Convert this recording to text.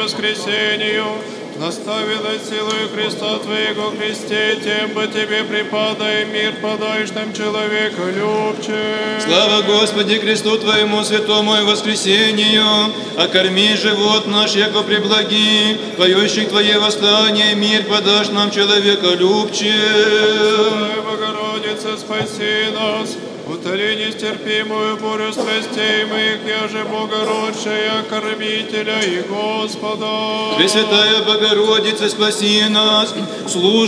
воскресению, наставила силою Христа Твоего Христе, тем бы Тебе преподай мир, подаешь нам человека любче. Слава Господи Христу Твоему святому и воскресению, окорми живот наш, яко преблаги, поющих Твое восстание, мир подашь нам человека любче. Пресвятая Богородица, спаси нас, утоли нестерпимую бурю страстей моих, яже Богородшая, кормителя и Господа. Пресвятая Богородица, спаси нас, служи